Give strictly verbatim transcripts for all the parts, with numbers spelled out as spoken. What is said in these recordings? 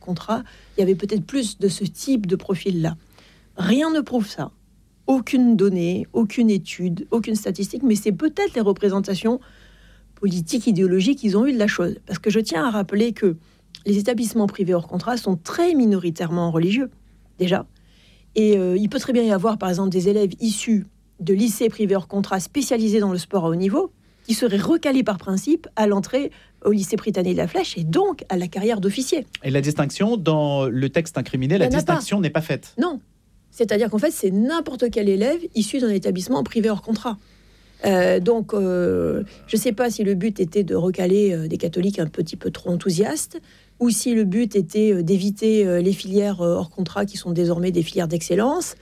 contrat, il y avait peut-être plus de ce type de profil-là. Rien ne prouve ça. Aucune donnée, aucune étude, aucune statistique, mais c'est peut-être les représentations politiques, idéologiques qu'ils ont eu de la chose. Parce que je tiens à rappeler que les établissements privés hors contrat sont très minoritairement religieux, déjà. Et euh, il peut très bien y avoir, par exemple, des élèves issus de lycées privés hors contrat spécialisés dans le sport à haut niveau, qui seraient recalés par principe à l'entrée au lycée Prytanée de la Flèche et donc à la carrière d'officier. Et la distinction, dans le texte incriminé, la distinction pas. n'est pas faite. Non. C'est-à-dire qu'en fait, c'est n'importe quel élève issu d'un établissement privé hors contrat. Euh, donc, euh, je ne sais pas si le but était de recaler euh, des catholiques un petit peu trop enthousiastes, ou si le but était euh, d'éviter euh, les filières euh, hors contrat qui sont désormais des filières d'excellence.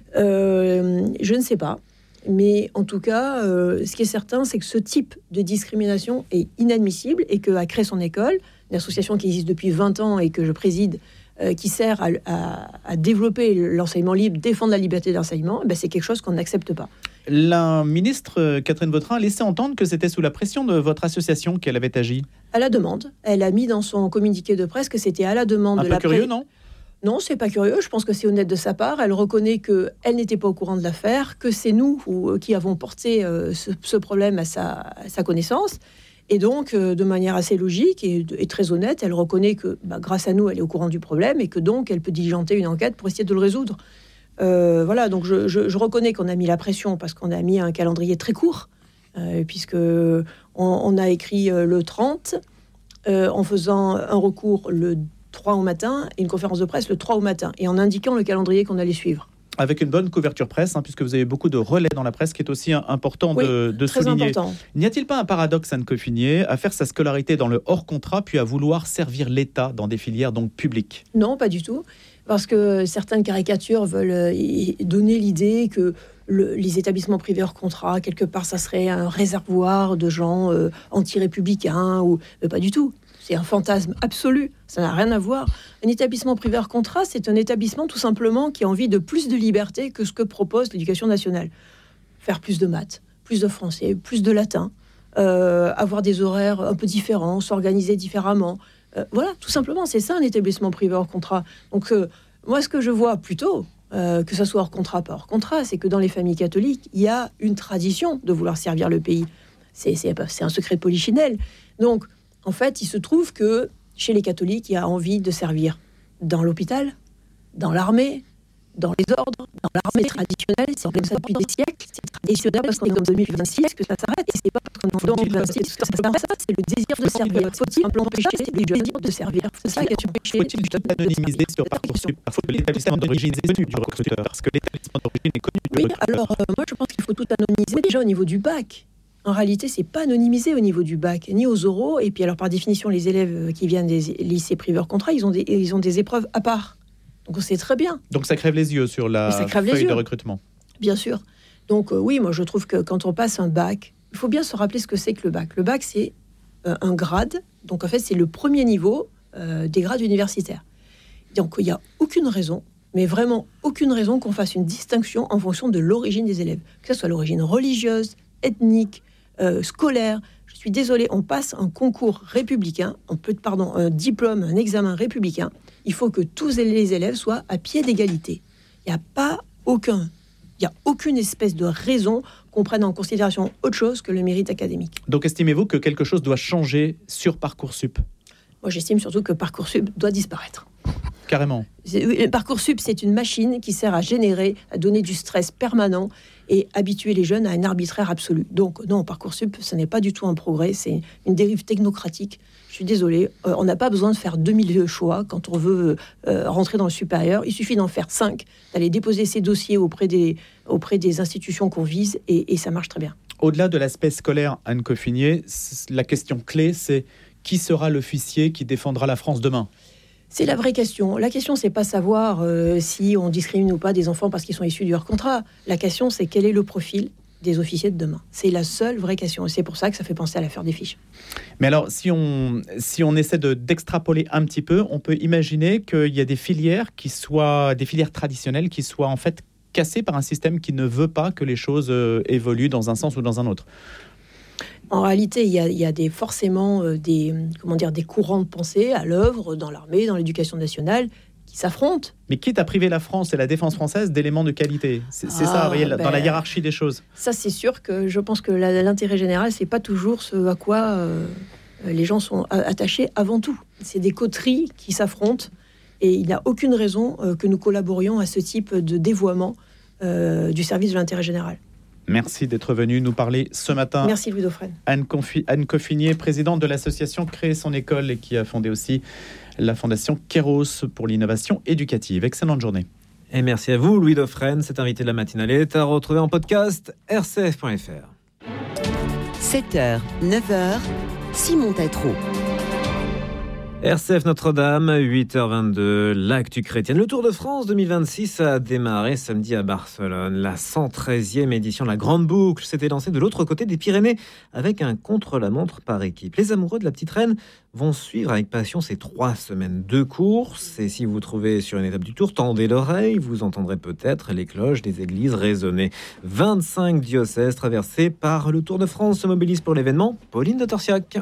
Euh, je ne sais pas. Mais en tout cas, euh, ce qui est certain, c'est que ce type de discrimination est inadmissible et qu'à Créer son école, une association qui existe depuis vingt ans et que je préside, euh, qui sert à, à, à développer l'enseignement libre, défendre la liberté d'enseignement, ben c'est quelque chose qu'on n'accepte pas. La ministre Catherine Vautrin a laissé entendre que c'était sous la pression de votre association qu'elle avait agi. À la demande. Elle a mis dans son communiqué de presse que c'était à la demande Un de peu la curieux, presse. non ? Non, c'est pas curieux. Je pense que c'est honnête de sa part. Elle reconnaît qu'elle n'était pas au courant de l'affaire, que c'est nous ou, qui avons porté euh, ce, ce problème à sa, à sa connaissance. Et donc, euh, de manière assez logique et, et très honnête, elle reconnaît que bah, grâce à nous, elle est au courant du problème et que donc, elle peut diligenter une enquête pour essayer de le résoudre. Euh, voilà, donc je, je, je reconnais qu'on a mis la pression parce qu'on a mis un calendrier très court, euh, puisque on, on a écrit euh, le trente, euh, en faisant un recours le trois au matin et une conférence de presse le trois au matin, et en indiquant le calendrier qu'on allait suivre. Avec une bonne couverture presse, hein, puisque vous avez beaucoup de relais dans la presse, qui est aussi important oui, de, de très souligner. Important. N'y a-t-il pas un paradoxe, Anne Coffinier, à faire sa scolarité dans le hors-contrat, puis à vouloir servir l'État dans des filières donc publiques ? Non, pas du tout. Parce que certaines caricatures veulent donner l'idée que le, les établissements privés hors contrat, quelque part, ça serait un réservoir de gens euh, anti-républicains, ou euh, pas du tout. C'est un fantasme absolu, ça n'a rien à voir. Un établissement privé hors contrat, c'est un établissement tout simplement qui a envie de plus de liberté que ce que propose l'éducation nationale. Faire plus de maths, plus de français, plus de latin, euh, avoir des horaires un peu différents, s'organiser différemment. Euh, voilà, tout simplement, c'est ça un établissement privé hors contrat. Donc, euh, moi, ce que je vois plutôt, euh, que ça soit hors contrat, pas hors contrat, c'est que dans les familles catholiques, il y a une tradition de vouloir servir le pays. C'est, c'est, c'est un secret de polichinelle. Donc, en fait, il se trouve que chez les catholiques, il y a envie de servir dans l'hôpital, dans l'armée, dans les ordres, dans l'armée traditionnelle, c'est comme ça depuis des siècles. Et c'est pas parce qu'on est en deux mille vingt-six que ça s'arrête. Et c'est pas parce qu'on est en deux mille vingt-six que ça s'arrête. Ça, c'est le désir de servir. Faut-il empêcher le désir de servir ? C'est ça qui est empêché. Faut-il anonymiser sur Parcoursup ? Il faut que l'établissement d'origine est connu du recruteur, parce que l'établissement d'origine est connu du oui, recruteur. alors euh, moi je pense qu'il faut tout anonymiser déjà au niveau du bac. En réalité, c'est pas anonymisé au niveau du bac, ni aux oraux. Et puis alors par définition, les élèves qui viennent des lycées privés hors contrat, ils ont des, ils ont des épreuves à part. Donc on sait très bien. Donc ça crève les yeux sur la feuille de recrutement. Bien sûr. Donc euh, oui, moi je trouve que quand on passe un bac, il faut bien se rappeler ce que c'est que le bac. Le bac, c'est euh, un grade. Donc en fait, c'est le premier niveau euh, des grades universitaires. Donc il n'y a aucune raison, mais vraiment aucune raison qu'on fasse une distinction en fonction de l'origine des élèves. Que ce soit l'origine religieuse, ethnique, euh, scolaire. Je suis désolée, on passe un concours républicain, on peut, pardon, un diplôme, un examen républicain. Il faut que tous les élèves soient à pied d'égalité. Il n'y a pas aucun, il n'y a aucune espèce de raison qu'on prenne en considération autre chose que le mérite académique. Donc estimez-vous que quelque chose doit changer sur Parcoursup ? Moi, j'estime surtout que Parcoursup doit disparaître. Carrément. Parcoursup, c'est une machine qui sert à générer, à donner du stress permanent et habituer les jeunes à un arbitraire absolu. Donc non, Parcoursup, ce n'est pas du tout un progrès, c'est une dérive technocratique. Je suis désolée, euh, on n'a pas besoin de faire deux mille choix quand on veut euh, rentrer dans le supérieur. Il suffit d'en faire cinq, d'aller déposer ses dossiers auprès des, auprès des institutions qu'on vise et, et ça marche très bien. Au-delà de l'aspect scolaire, Anne Coffinier, la question clé, c'est qui sera l'officier qui défendra la France demain ? C'est la vraie question. La question, c'est pas savoir euh, si on discrimine ou pas des enfants parce qu'ils sont issus du hors-contrat. La question, c'est quel est le profil des officiers de demain. C'est la seule vraie question. Et c'est pour ça que ça fait penser à l'affaire des fiches. Mais alors, si on, si on essaie de, d'extrapoler un petit peu, on peut imaginer qu'il y a des filières qui soient, des filières traditionnelles qui soient en fait cassées par un système qui ne veut pas que les choses euh, évoluent dans un sens ou dans un autre. En réalité, il y a, il y a des, forcément euh, des, comment dire, des courants de pensée à l'œuvre dans l'armée, dans l'éducation nationale, qui s'affrontent. Mais quitte à priver la France et la défense française d'éléments de qualité. C'est, c'est ah, ça, vous voyez, ben, dans la hiérarchie des choses. Ça, c'est sûr que je pense que la, l'intérêt général, c'est pas toujours ce à quoi euh, les gens sont attachés avant tout. C'est des coteries qui s'affrontent et il n'y a aucune raison euh, que nous collaborions à ce type de dévoiement euh, du service de l'intérêt général. Merci d'être venu nous parler ce matin. Merci Louis Dauphren. Anne, Confi- Anne Coffinier, présidente de l'association Créer son école et qui a fondé aussi la fondation Kéros pour l'innovation éducative. Excellente journée. Et merci à vous Louis Dauphren. Cet invité de la matinale est à retrouver en podcast r c f point f r. sept heures, neuf heures, Simon Tétrault. R C F Notre-Dame, huit heures vingt-deux, l'actu chrétienne. Le Tour de France deux mille vingt-six a démarré samedi à Barcelone. La cent treizième édition de la Grande Boucle s'était lancée de l'autre côté des Pyrénées avec un contre-la-montre par équipe. Les amoureux de la petite reine vont suivre avec passion ces trois semaines de course. Et si vous vous trouvez sur une étape du Tour, tendez l'oreille, vous entendrez peut-être les cloches des églises résonner. vingt-cinq diocèses traversés par le Tour de France se mobilisent pour l'événement. Pauline de Torsiac.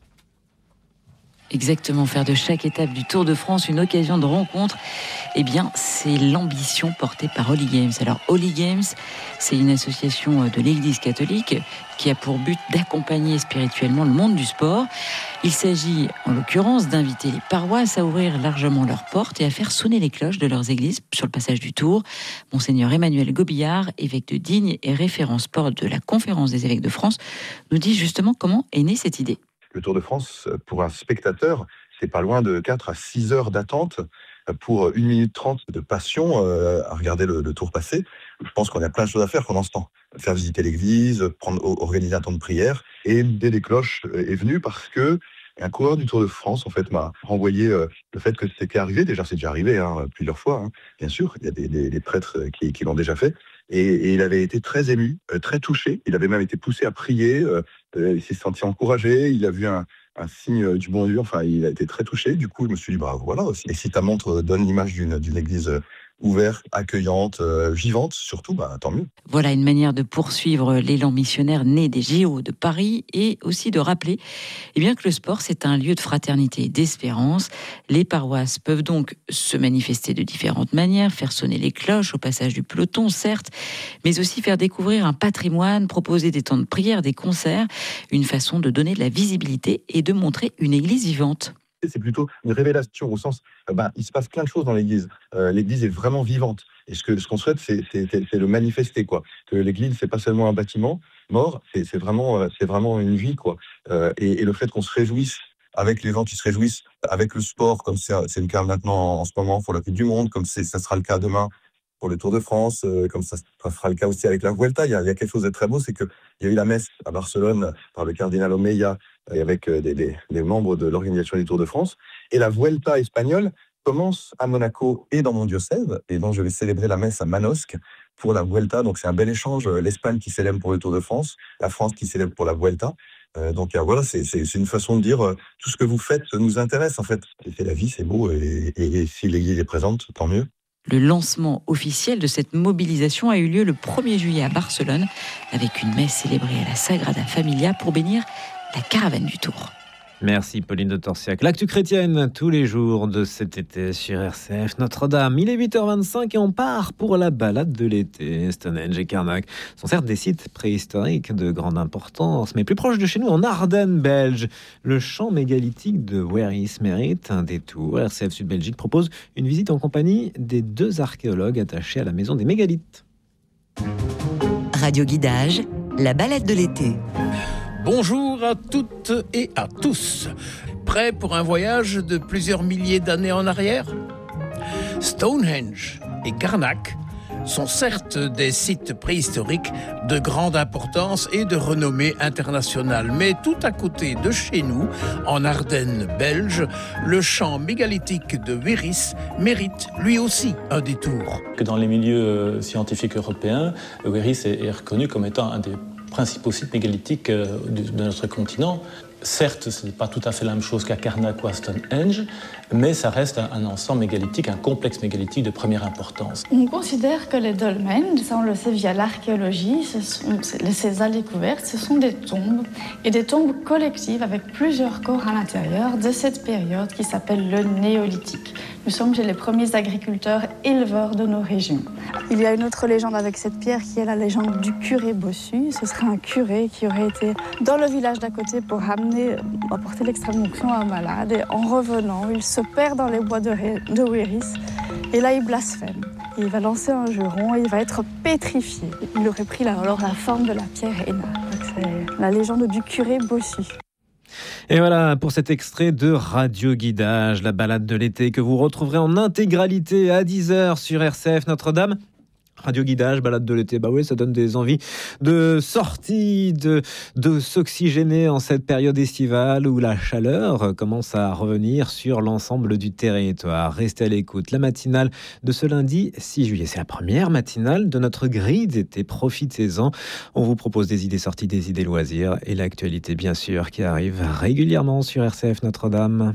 Exactement, faire de chaque étape du Tour de France une occasion de rencontre, eh bien, c'est l'ambition portée par Holy Games. Alors, Holy Games, c'est une association de l'Église catholique qui a pour but d'accompagner spirituellement le monde du sport. Il s'agit, en l'occurrence, d'inviter les paroisses à ouvrir largement leurs portes et à faire sonner les cloches de leurs églises sur le passage du Tour. Monseigneur Emmanuel Gobillard, évêque de Digne et référent sport de la Conférence des évêques de France, nous dit justement comment est née cette idée. Le Tour de France, pour un spectateur, c'est pas loin de quatre à six heures d'attente pour une minute trente de passion euh, à regarder le, le Tour passer. Je pense qu'on a plein de choses à faire pendant ce temps. Faire visiter l'église, prendre, organiser un temps de prière. Et l'idée des cloches est venue parce que un coureur du Tour de France, en fait, m'a renvoyé euh, le fait que c'était arrivé. Déjà, c'est déjà arrivé hein, plusieurs fois, hein, bien sûr. Il y a des, des, des prêtres qui, qui l'ont déjà fait. Et, et il avait été très ému, euh, très touché. Il avait même été poussé à prier. Euh, il s'est senti encouragé. Il a vu un, un signe du bon Dieu. Enfin, il a été très touché. Du coup, je me suis dit, bah voilà aussi. Et si ta montre donne l'image d'une, d'une église ouverte, accueillante, euh, vivante, surtout, bah, tant mieux. Voilà une manière de poursuivre l'élan missionnaire né des J O de Paris et aussi de rappeler eh bien, que le sport, c'est un lieu de fraternité et d'espérance. Les paroisses peuvent donc se manifester de différentes manières, faire sonner les cloches au passage du peloton, certes, mais aussi faire découvrir un patrimoine, proposer des temps de prière, des concerts, une façon de donner de la visibilité et de montrer une église vivante. C'est plutôt une révélation au sens, euh, ben, il se passe plein de choses dans l'Église. Euh, L'Église est vraiment vivante. Et ce que ce qu'on souhaite, c'est, c'est, c'est, c'est le manifester, quoi. Que l'Église, c'est pas seulement un bâtiment mort, c'est, c'est vraiment, c'est vraiment une vie, quoi. Euh, et, et le fait qu'on se réjouisse avec les gens qui se réjouissent, avec le sport, comme c'est, c'est le cas maintenant en ce moment pour la Coupe du Monde, comme c'est, ça sera le cas demain pour le Tour de France, euh, comme ça, ça sera le cas aussi avec la Vuelta. Il y a, il y a quelque chose de très beau, c'est qu'il y a eu la messe à Barcelone par le cardinal Omeya et avec des, des, des membres de l'organisation du Tour de France. Et la Vuelta espagnole commence à Monaco et dans mon diocèse. Et donc, je vais célébrer la messe à Manosque pour la Vuelta. Donc, c'est un bel échange. L'Espagne qui célèbre pour le Tour de France, la France qui célèbre pour la Vuelta. Euh, donc, euh, voilà, c'est, c'est, c'est une façon de dire euh, tout ce que vous faites nous intéresse, en fait. C'est la vie, c'est beau. Et, et, et si l'Église est présente, tant mieux. Le lancement officiel de cette mobilisation a eu lieu le premier juillet à Barcelone avec une messe célébrée à la Sagrada Familia pour bénir la caravane du Tour. Merci Pauline de Torsiac. L'actu chrétienne tous les jours de cet été sur R C F Notre-Dame. Il est huit heures vingt-cinq et on part pour la balade de l'été. Stonehenge et Carnac sont certes des sites préhistoriques de grande importance, mais plus proche de chez nous, en Ardennes belge. Le champ mégalithique de Weris mérite un détour. R C F Sud Belgique propose une visite en compagnie des deux archéologues attachés à la maison des mégalithes. Radio Guidage, la balade de l'été. Bonjour à toutes et à tous. Prêts pour un voyage de plusieurs milliers d'années en arrière ? Stonehenge et Carnac sont certes des sites préhistoriques de grande importance et de renommée internationale. Mais tout à côté de chez nous, en Ardennes belge, le champ mégalithique de Weris mérite lui aussi un détour. Que dans les milieux scientifiques européens, Weris est reconnu comme étant un des principaux sites mégalithiques de notre continent. certes, ce n'est pas tout à fait la même chose qu'à Karnak ou à Stonehenge, mais ça reste un, un ensemble mégalithique, un complexe mégalithique de première importance. On considère que les dolmens, ça on le sait via l'archéologie, ce sont, ces allées couvertes, ce sont des tombes, et des tombes collectives avec plusieurs corps à l'intérieur de cette période qui s'appelle le néolithique. Nous sommes chez les premiers agriculteurs éleveurs de nos régions. Il y a une autre légende avec cette pierre qui est la légende du curé bossu. Ce serait un curé qui aurait été dans le village d'à côté pour amener, apporter l'extrême-onction à un malade. Et en revenant, il se perd dans les bois de, Ré, de Wéris. Et là, il blasphème. Il va lancer un juron et il va être pétrifié. Il aurait pris la, alors la forme de la pierre Héna. C'est la légende du curé bossu. Et voilà pour cet extrait de Radio Guidage, la balade de l'été que vous retrouverez en intégralité à dix heures sur R C F Notre-Dame. Radio Guidage, balade de l'été, bah oui, ça donne des envies de sortie, de, de s'oxygéner en cette période estivale où la chaleur commence à revenir sur l'ensemble du territoire. Restez à l'écoute. La matinale de ce lundi six juillet, c'est la première matinale de notre grille d'été. Profitez-en. On vous propose des idées sorties, des idées loisirs et l'actualité, bien sûr, qui arrive régulièrement sur R C F Notre-Dame.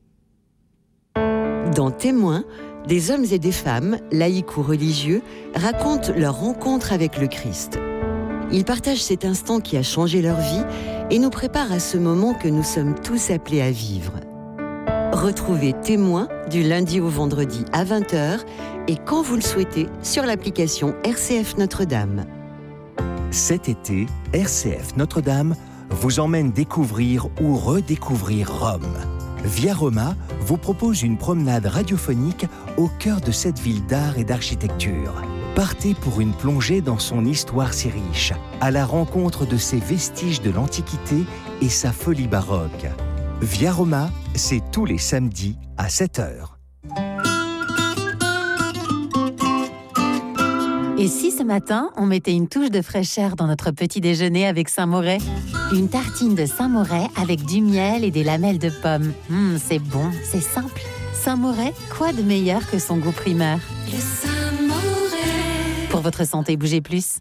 Dans Témoins, des hommes et des femmes, laïcs ou religieux, racontent leur rencontre avec le Christ. Ils partagent cet instant qui a changé leur vie et nous préparent à ce moment que nous sommes tous appelés à vivre. Retrouvez Témoins du lundi au vendredi à vingt heures et quand vous le souhaitez sur l'application R C F Notre-Dame. Cet été, R C F Notre-Dame vous emmène découvrir ou redécouvrir Rome. Via Roma vous propose une promenade radiophonique au cœur de cette ville d'art et d'architecture. Partez pour une plongée dans son histoire si riche, à la rencontre de ses vestiges de l'Antiquité et sa folie baroque. Via Roma, c'est tous les samedis à sept heures. Et si ce matin, on mettait une touche de fraîcheur dans notre petit déjeuner avec Saint-Moret ? Une tartine de Saint-Moret avec du miel et des lamelles de pommes. Mmh, c'est bon, c'est simple. Saint-Moret, quoi de meilleur que son goût primaire ? Le Saint-Moret. Pour votre santé, bougez plus.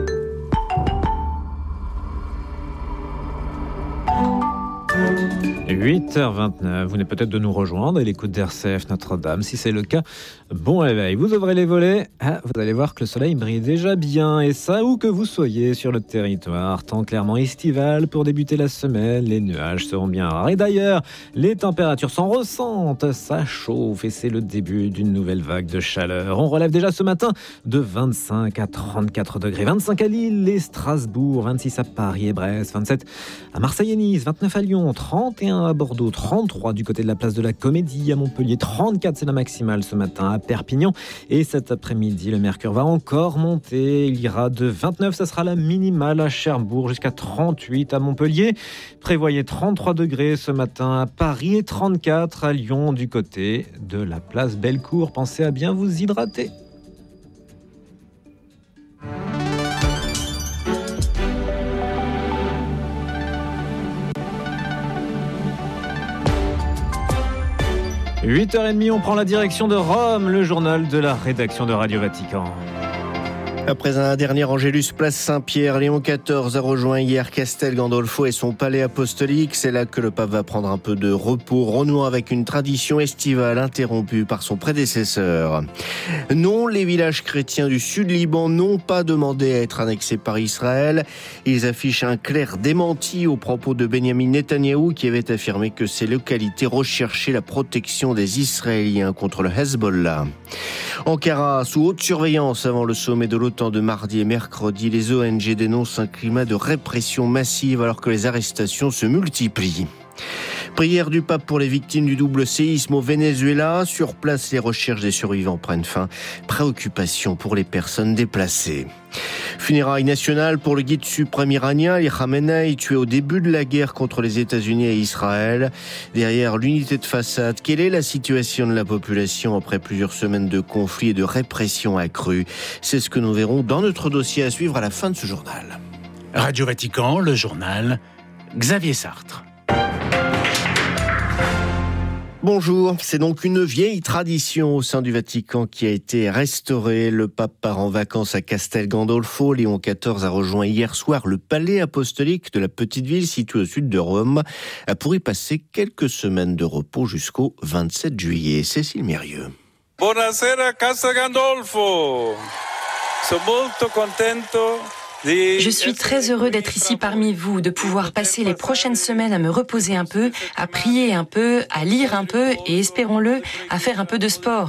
huit heures vingt-neuf, vous venez peut-être de nous rejoindre à l'écoute d'R C F Notre-Dame. Si c'est le cas, bon réveil. Vous ouvrez les volets, ah, vous allez voir que le soleil brille déjà bien. Et ça, où que vous soyez sur le territoire, temps clairement estival pour débuter la semaine, les nuages seront bien rares. Et d'ailleurs, les températures s'en ressentent, ça chauffe et c'est le début d'une nouvelle vague de chaleur. On relève déjà ce matin de vingt-cinq à trente-quatre degrés. vingt-cinq à Lille et Strasbourg, vingt-six à Paris et Brest, vingt-sept à Marseille et Nice, vingt-neuf à Lyon, trente et un à Bordeaux, trente-trois du côté de la place de la Comédie à Montpellier, trente-quatre c'est la maximale ce matin à Perpignan et cet après-midi le mercure va encore monter, il ira de vingt-neuf, ça sera la minimale à Cherbourg jusqu'à trente-huit à Montpellier, prévoyez trente-trois degrés ce matin à Paris et trente-quatre à Lyon du côté de la place Bellecour, pensez à bien vous hydrater. huit heures trente, on prend la direction de Rome, le journal de la rédaction de Radio Vatican. Après un dernier Angélus place Saint-Pierre, Léon quatorze a rejoint hier Castel Gandolfo et son palais apostolique. C'est là que le pape va prendre un peu de repos, renouant avec une tradition estivale interrompue par son prédécesseur. Non, les villages chrétiens du Sud-Liban n'ont pas demandé à être annexés par Israël. Ils affichent un clair démenti aux propos de Benjamin Netanyahou qui avait affirmé que ces localités recherchaient la protection des Israéliens contre le Hezbollah. Ankara, sous haute surveillance avant le sommet de l'OTAN de mardi et mercredi, les O N G dénoncent un climat de répression massive alors que les arrestations se multiplient. Prière du pape pour les victimes du double séisme au Venezuela. Sur place, les recherches des survivants prennent fin. Préoccupation pour les personnes déplacées. Funérailles nationales pour le guide suprême iranien, Ali Khamenei, tué au début de la guerre contre les États-Unis et Israël. Derrière l'unité de façade, quelle est la situation de la population après plusieurs semaines de conflits et de répression accrue ? C'est ce que nous verrons dans notre dossier à suivre à la fin de ce journal. Radio Vatican, le journal, Xavier Sartre. Bonjour, c'est donc une vieille tradition au sein du Vatican qui a été restaurée. Le pape part en vacances à Castel Gandolfo. Léon quatorze a rejoint hier soir le palais apostolique de la petite ville située au sud de Rome pour y passer quelques semaines de repos jusqu'au vingt-sept juillet. Cécile Mérieux. Buonasera Castel Gandolfo. Sono molto contento. Je suis très heureux d'être ici parmi vous, de pouvoir passer les prochaines semaines à me reposer un peu, à prier un peu, à lire un peu et, espérons-le, à faire un peu de sport.